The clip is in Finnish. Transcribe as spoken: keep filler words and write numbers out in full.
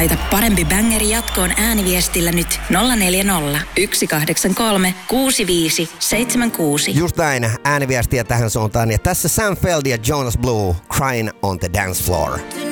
Laita parempi bängeri jatkoon ääniviestillä nyt nolla neljä nolla, yksi kahdeksan kolme, kuusi viisi seitsemän kuusi. Just näin, ääniviestiä tähän suuntaan. Ja tässä Sam Feld ja Jonas Blue, Crying on the Dance Floor.